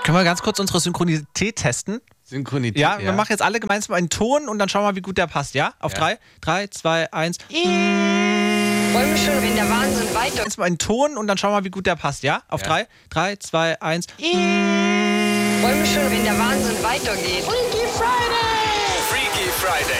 Können wir ganz kurz unsere Synchronität testen? Synchronität. Ja, wir machen jetzt alle gemeinsam einen Ton und dann schauen wir mal, wie gut der passt, ja? Auf 3, 3, 2, 1. Wollen wir schon, wenn der Wahnsinn weiter... Jetzt mal einen Ton und dann schauen wir mal, wie gut der passt, ja? Auf 3, 3, 2, 1. Wollen wir schon, wenn der Wahnsinn weitergeht? Freaky Friday! Freaky Friday.